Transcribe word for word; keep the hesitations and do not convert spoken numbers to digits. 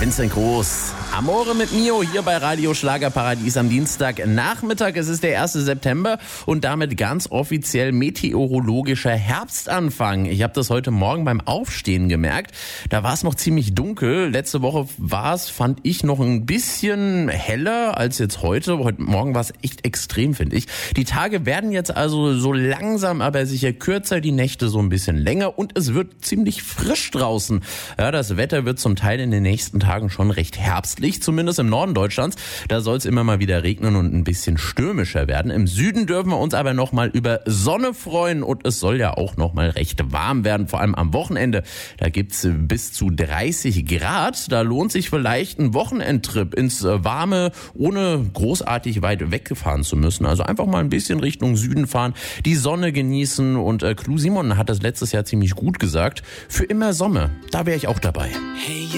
Vincent Groß. Amore mit Mio hier bei Radio Schlagerparadies am Dienstagnachmittag. Es ist der erste September und damit ganz offiziell meteorologischer Herbstanfang. Ich habe das heute Morgen beim Aufstehen gemerkt. Da war es noch ziemlich dunkel. Letzte Woche war es, fand ich, noch ein bisschen heller als jetzt heute. Heute Morgen war es echt extrem, finde ich. Die Tage werden jetzt also so langsam, aber sicher kürzer, die Nächte so ein bisschen länger und es wird ziemlich frisch draußen. Ja, das Wetter wird zum Teil in den nächsten Tagen schon recht herbstlich. Zumindest im Norden Deutschlands. Da soll es immer mal wieder regnen und ein bisschen stürmischer werden. Im Süden dürfen wir uns aber noch mal über Sonne freuen und es soll ja auch noch mal recht warm werden, vor allem am Wochenende. Da gibt's bis zu dreißig Grad. Da lohnt sich vielleicht ein Wochenendtrip ins Warme, ohne großartig weit weggefahren zu müssen. Also einfach mal ein bisschen Richtung Süden fahren, die Sonne genießen und äh, Clou Simon hat das letztes Jahr ziemlich gut gesagt. Für immer Sommer, da wäre ich auch dabei. Hey.